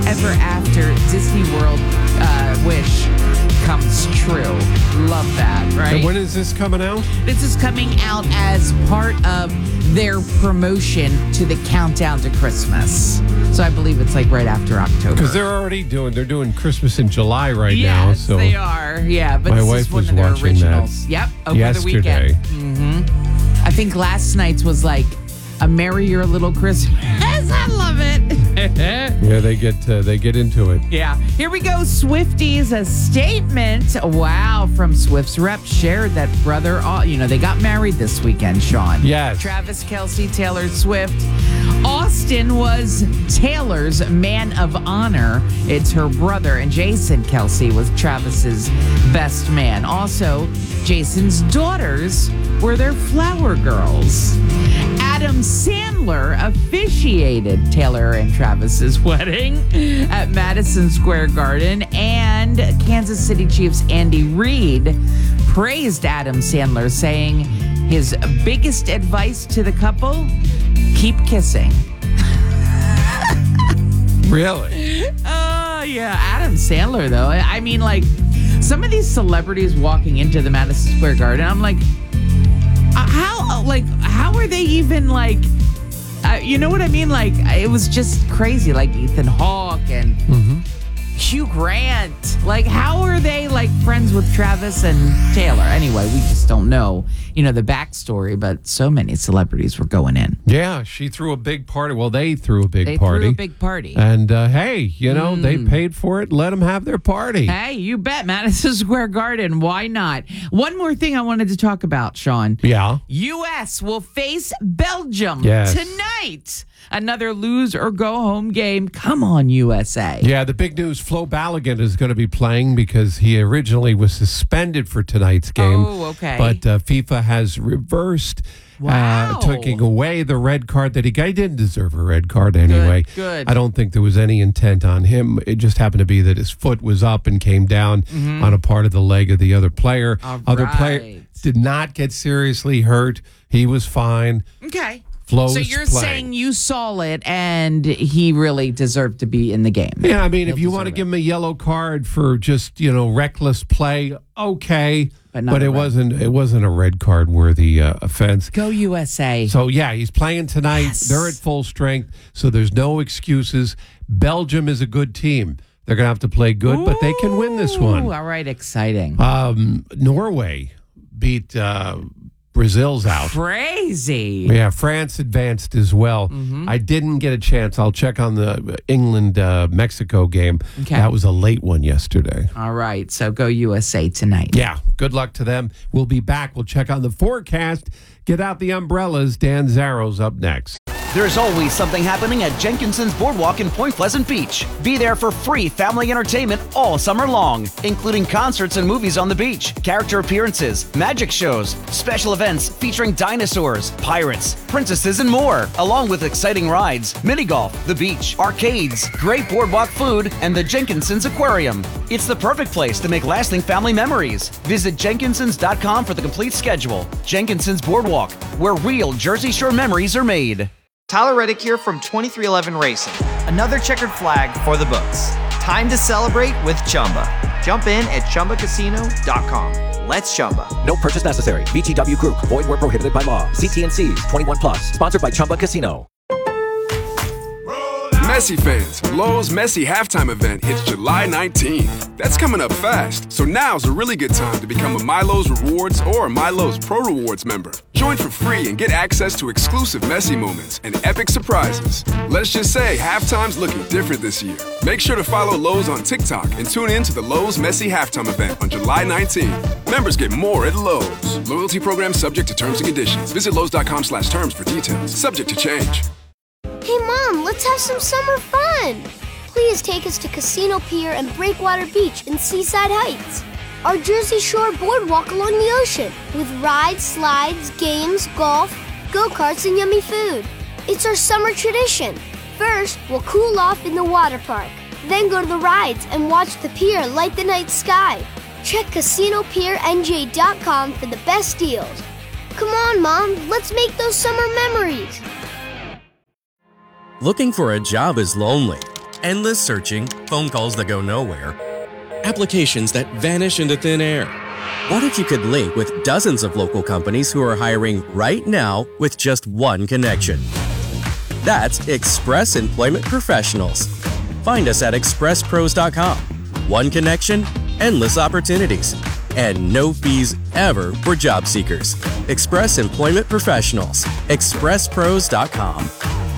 ever after Disney World wish comes true. Love that, right? And when is this coming out? This is coming out as part of their promotion to the countdown to Christmas. So I believe it's like right after October. Because they're doing Christmas in July right now. Yes, So they are. Yeah, but my this wife is one was of their watching originals. that Yep, over yesterday. the weekend. I think last night's was like a merrier little Christmas. I love it. Yeah, they get into it. Yeah. Here we go. Swifties, a statement. Wow. From Swift's rep shared that brother, they got married this weekend, Sean. Yes. Travis Kelce, Taylor Swift. Austin was Taylor's man of honor. It's her brother. And Jason Kelce was Travis's best man. Also, Jason's daughters were their flower girls. Adam Sandler officiated Taylor and Travis's wedding at Madison Square Garden, and Kansas City Chiefs Andy Reid praised Adam Sandler, saying his biggest advice to the couple: keep kissing. Really? Yeah, Adam Sandler, though. I mean, like, some of these celebrities walking into the Madison Square Garden, I'm like, how are they even like, you know what I mean? Like, it was just crazy. Like Ethan Hawke and Hugh Grant. Like, how are they like friends with Travis and Taylor? Anyway, we just don't know, the backstory, but so many celebrities were going in. Yeah, she threw a big party. Well, they threw a big They party. threw a big party. And hey, they paid for it. Let them have their party. Hey, you bet. Madison Square Garden. Why not? One more thing I wanted to talk about, Sean. Yeah. U.S. will face Belgium tonight. Another lose or go home game. Come on, USA. Yeah, the big news, Flo Balogun is going to be playing because he originally was suspended for tonight's game. Oh, okay. But FIFA has reversed, taking away the red card that he got. He didn't deserve a red card anyway. Good. I don't think there was any intent on him. It just happened to be that his foot was up and came down on a part of the leg of the other player. Other player did not get seriously hurt. He was fine. Okay. Flo's so you're playing. saying you saw it and he really deserved to be in the game. Yeah, I mean, if you want to give him a yellow card for just, reckless play, okay. But it wasn't a red card worthy offense. Go USA. So, yeah, he's playing tonight. Yes. They're at full strength, so there's no excuses. Belgium is a good team. They're going to have to play good, but they can win this one. All right, exciting. Norway beat Brazil's out. Crazy. Yeah, France advanced as well. I didn't get a chance. I'll check on the England-Mexico game. Okay. That was a late one yesterday. All right, so go USA tonight. Yeah, good luck to them. We'll be back. We'll check on the forecast. Get out the umbrellas. Dan Zarro's up next. There's always something happening at Jenkinson's Boardwalk in Point Pleasant Beach. Be there for free family entertainment all summer long, including concerts and movies on the beach, character appearances, magic shows, special events featuring dinosaurs, pirates, princesses, and more, along with exciting rides, mini golf, the beach, arcades, great boardwalk food, and the Jenkinson's Aquarium. It's the perfect place to make lasting family memories. Visit Jenkinsons.com for the complete schedule. Jenkinson's Boardwalk, where real Jersey Shore memories are made. Tyler Reddick here from 2311 Racing. Another checkered flag for the books. Time to celebrate with Chumba. Jump in at ChumbaCasino.com. Let's Chumba. No purchase necessary. VGW Group. Void where prohibited by law. See T&Cs. 21 plus. Sponsored by Chumba Casino. Messi fans, Lowe's Messi halftime event hits July 19th. That's coming up fast, so now's a really good time to become a MyLowe's Rewards or MyLowe's Pro Rewards member. Join for free and get access to exclusive Messi moments and epic surprises. Let's just say halftime's looking different this year. Make sure to follow Lowe's on TikTok and tune in to the Lowe's Messi halftime event on July 19th. Members get more at Lowe's. Loyalty program subject to terms and conditions. Visit Lowe's.com/terms for details. Subject to change. Hey, Mom, let's have some summer fun. Please take us to Casino Pier and Breakwater Beach in Seaside Heights. Our Jersey Shore boardwalk along the ocean with rides, slides, games, golf, go-karts, and yummy food. It's our summer tradition. First, we'll cool off in the water park. Then go to the rides and watch the pier light the night sky. Check CasinoPierNJ.com for the best deals. Come on, Mom, let's make those summer memories. Looking for a job is lonely. endless searching, phone calls that go nowhere, applications that vanish into thin air. What if you could link with dozens of local companies who are hiring right now with just one connection? That's Express Employment Professionals. Find us at expresspros.com. One connection, endless opportunities, and no fees ever for job seekers. Express Employment Professionals. expresspros.com.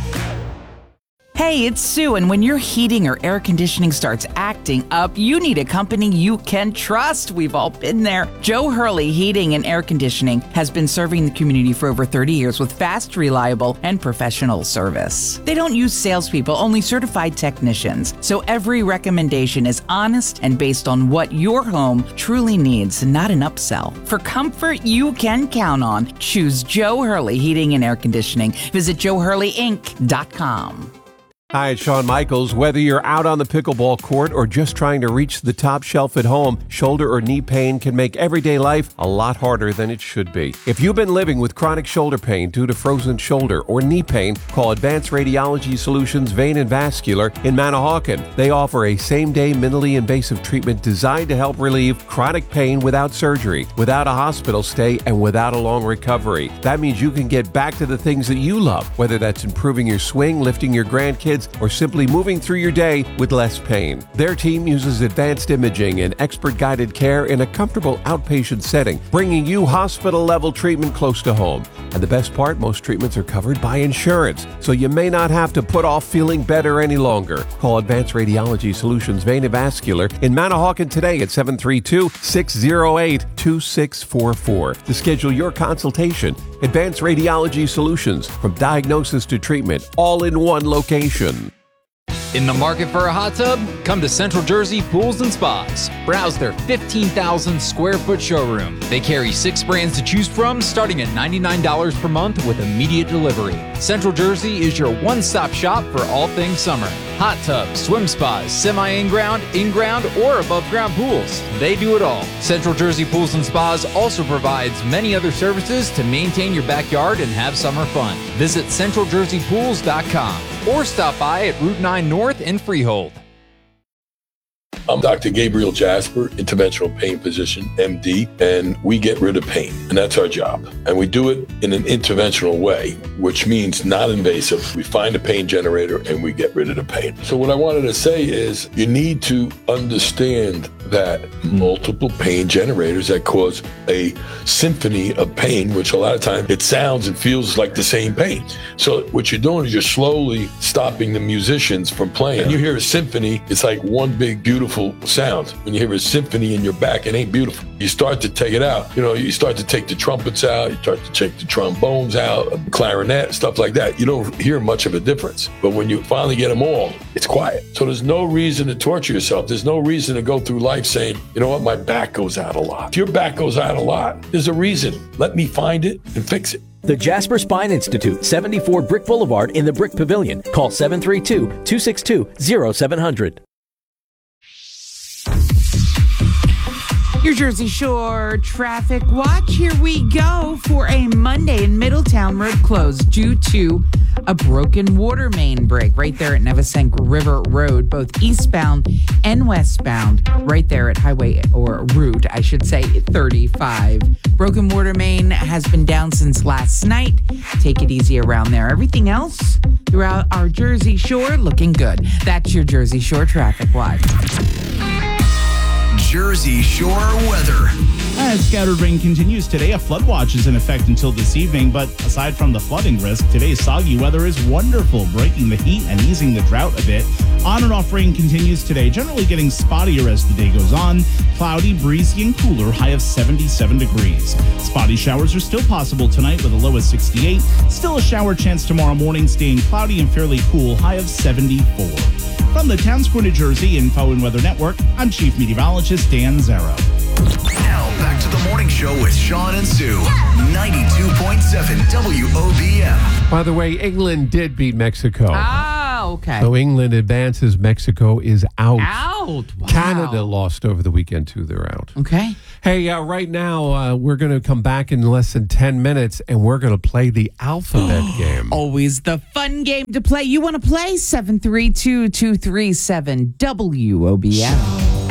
Hey, it's Sue, and when your heating or air conditioning starts acting up, you need a company you can trust. We've all been there. Joe Hurley Heating and Air Conditioning has been serving the community for over 30 years with fast, reliable, and professional service. They don't use salespeople, only certified technicians. So every recommendation is honest and based on what your home truly needs, not an upsell. For comfort you can count on, choose Joe Hurley Heating and Air Conditioning. Visit joehurleyinc.com. Hi, it's Shawn Michaels. Whether you're out on the pickleball court or just trying to reach the top shelf at home, shoulder or knee pain can make everyday life a lot harder than it should be. If you've been living with chronic shoulder pain due to frozen shoulder or knee pain, call Advanced Radiology Solutions Vein and Vascular in Manahawkin. They offer a same-day minimally invasive treatment designed to help relieve chronic pain without surgery, without a hospital stay, and without a long recovery. That means you can get back to the things that you love, whether that's improving your swing, lifting your grandkids, or simply moving through your day with less pain. Their team uses advanced imaging and expert-guided care in a comfortable outpatient setting, bringing you hospital-level treatment close to home. And the best part, most treatments are covered by insurance, so you may not have to put off feeling better any longer. Call Advanced Radiology Solutions Vein and Vascular in Manahawkin today at 732-608-2644 to schedule your consultation. Advanced Radiology Solutions, from diagnosis to treatment, all in one location. In the market for a hot tub? Come to Central Jersey Pools and Spas. Browse their 15,000 square foot showroom. They carry 6 brands to choose from, starting at $99 per month with immediate delivery. Central Jersey is your one-stop shop for all things summer. Hot tubs, swim spas, semi-in-ground, in-ground, or above-ground pools. They do it all. Central Jersey Pools and Spas also provides many other services to maintain your backyard and have summer fun. Visit CentralJerseyPools.com or stop by at Route 9 North in Freehold. I'm Dr. Gabriel Jasper, interventional pain physician, MD, and we get rid of pain, and that's our job. And we do it in an interventional way, which means not invasive. We find a pain generator and we get rid of the pain. So what I wanted to say is you need to understand that multiple pain generators that cause a symphony of pain, which a lot of times it sounds and feels like the same pain. So what you're doing is you're slowly stopping the musicians from playing. When you hear a symphony, it's like one big, beautiful sound. When you hear a symphony in your back, it ain't beautiful. You start to take it out. You know, you start to take the trumpets out, you start to take the trombones out, clarinet, stuff like that. You don't hear much of a difference. But when you finally get them all, it's quiet. So there's no reason to torture yourself. There's no reason to go through life saying, you know what, my back goes out a lot. If your back goes out a lot, there's a reason. Let me find it and fix it. The Jasper Spine Institute, 74 Brick Boulevard in the Brick Pavilion. Call 732-262-0700. Your Jersey Shore traffic watch. Here we go for a Monday in Middletown. Road closed due to a broken water main break right there at Nevesenk River Road, both eastbound and westbound, right there at Highway, or Route, I should say, 35. Broken water main has been down since last night. Take it easy around there. Everything else throughout our Jersey Shore looking good. That's your Jersey Shore traffic watch. Jersey Shore weather. As scattered rain continues today, a flood watch is in effect until this evening, but aside from the flooding risk, today's soggy weather is wonderful, breaking the heat and easing the drought a bit. On and off rain continues today, generally getting spottier as the day goes on. Cloudy, breezy, and cooler, high of 77 degrees. Spotty showers are still possible tonight with a low of 68. Still a shower chance tomorrow morning, staying cloudy and fairly cool, high of 74. From the Town Square, New Jersey Info and Weather Network, I'm Chief Meteorologist Dan Zarrow. Now back to the morning show with Shawn and Sue. 92.7 WOBM. By the way, England did beat Mexico. Oh, okay. So England advances. Mexico is out. out. Wow. Canada lost over the weekend, too. They're out. Okay. Hey, right now, we're going to come back in less than 10 minutes, and we're going to play the alphabet game. Always the fun game to play. You want to play? 732-237-WOBM.